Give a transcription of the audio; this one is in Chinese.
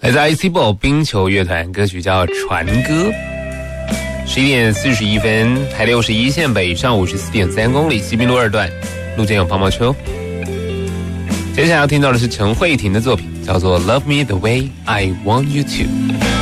来自 ICBO 冰球乐团，歌曲叫《船歌》。11:41，台61线北上54.3公里，西滨路2段，路肩有泡泡车。接下来要听到的是陈慧婷的作品，叫做《Love Me the Way I Want You To》。